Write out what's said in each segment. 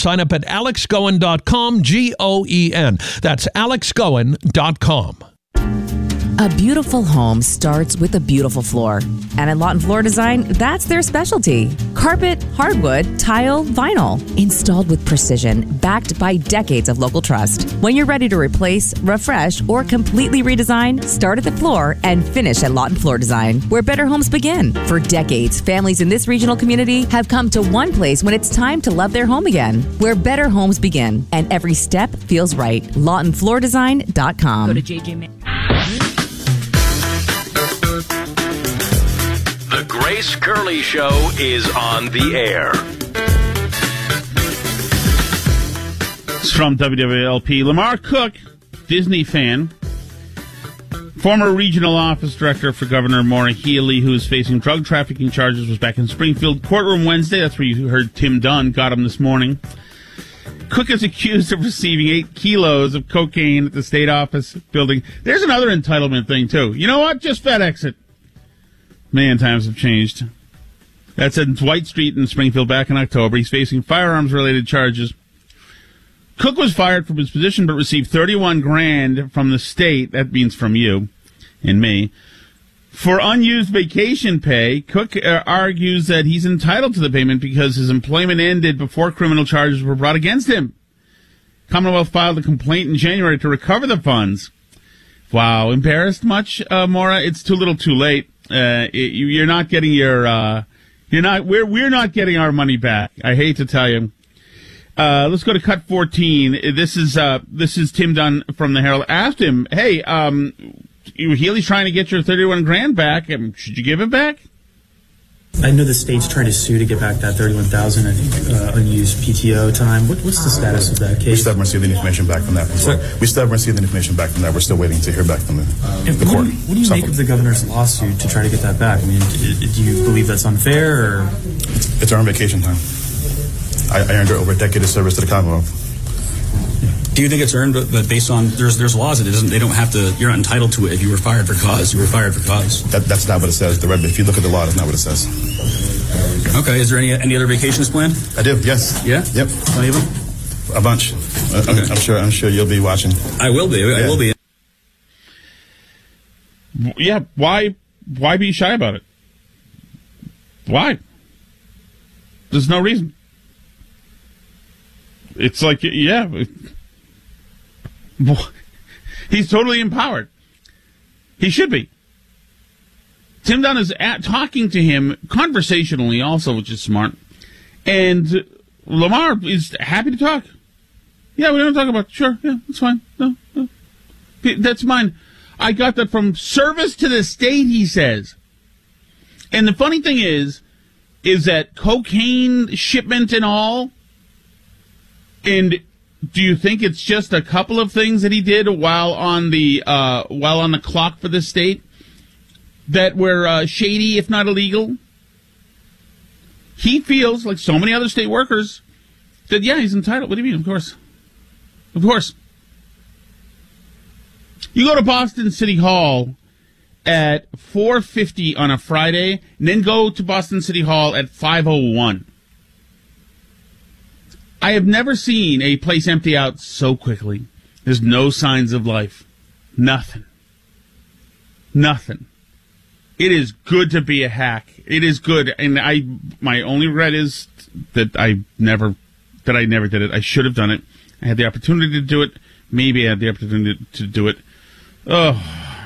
Sign up at alexgoen.com, Goen. That's alexgoen.com. A beautiful home starts with a beautiful floor. And at Lawton Floor Design, that's their specialty. Carpet, hardwood, tile, vinyl. Installed with precision, backed by decades of local trust. When you're ready to replace, refresh, or completely redesign, start at the floor and finish at Lawton Floor Design, where better homes begin. For decades, families in this regional community have come to one place when it's time to love their home again, where better homes begin. And every step feels right. LawtonFloorDesign.com. Go to JJ. The Grace Curley Show is on the air. It's from WWLP. Lamar Cook, Disney fan, former regional office director for Governor Maura Healey, who is facing drug trafficking charges, was back in Springfield courtroom Wednesday. That's where you heard Tim Dunn got him this morning. Cook is accused of receiving 8 kilos of cocaine at the state office building. There's another entitlement thing, too. You know what? Just FedEx it. Man, times have changed. That's at White Street in Springfield back in October. He's facing firearms-related charges. Cook was fired from his position but received $31,000 from the state. That means from you and me. For unused vacation pay, Cook argues that he's entitled to the payment because his employment ended before criminal charges were brought against him. Commonwealth filed a complaint in January to recover the funds. Wow, embarrassed much, Maura? It's too little, too late. You're not getting your. We're not getting our money back. I hate to tell you. Let's go to cut 14. This is Tim Dunn from the Herald. Asked him, hey, Healey's trying to get your $31,000 back. Should you give it back? I know the state's trying to sue to get back that $31,000, I think, unused PTO time. What's the status of that case? We still haven't received any information back from that. We still haven't received any information back from that. We're still waiting to hear back from the court. What do you make of the governor's lawsuit to try to get that back? I mean, do you believe that's unfair? Or? It's earned vacation time. I earned over a decade of service to the Commonwealth. Do you think it's earned, but based on there's laws that it doesn't, they don't have to, you're not entitled to it if you were fired for cause. You were fired for cause. That's not what it says. If you look at the law, that's not what it says. Okay. Is there any other vacations planned? I do. Yes. Yeah. Yep. Plenty of them. A bunch. Okay. I'm sure you'll be watching. I will be. I will be. Yeah. Why be shy about it? Why? There's no reason. It's like, yeah. He's totally empowered. He should be. Tim Dunn is talking to him conversationally also, which is smart. And Lamar is happy to talk. Yeah, we don't talk about it. Sure, yeah, that's fine. No. That's mine. I got that from service to the state, he says. And the funny thing is that cocaine shipment and all, and do you think it's just a couple of things that he did while on the clock for the state that were shady, if not illegal? He feels, like so many other state workers, that, yeah, he's entitled. What do you mean? Of course. Of course. You go to Boston City Hall at 4:50 on a Friday, and then go to Boston City Hall at 5:01. I have never seen a place empty out so quickly. There's no signs of life. Nothing. It is good to be a hack. It is good. And my only regret is that I never did it. I should have done it. I had the opportunity to do it. Maybe I had the opportunity to do it. Oh.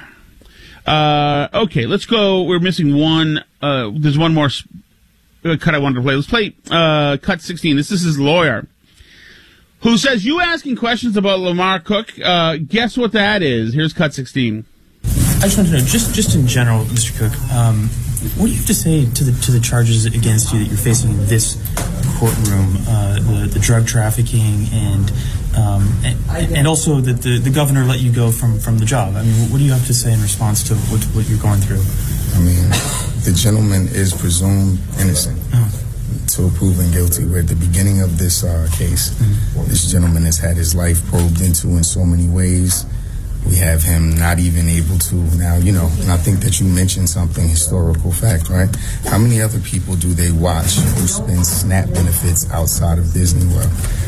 Okay, let's go. We're missing one. There's one more cut I wanted to play. Let's play cut 16. This is his lawyer, who says, you asking questions about Lamar Cook? Guess what that is? Here's cut 16. I just want to know, just in general, Mr. Cook, what do you have to say to the charges against you that you're facing in this courtroom, the drug trafficking and also that the governor let you go from the job? I mean, what do you have to say in response to what you're going through? I mean, the gentleman is presumed innocent until proven guilty. We're at the beginning of this case. This gentleman has had his life probed into in so many ways. We have him not even able to now, and I think that you mentioned something, historical fact, right? How many other people do they watch who spend SNAP benefits outside of Disney World?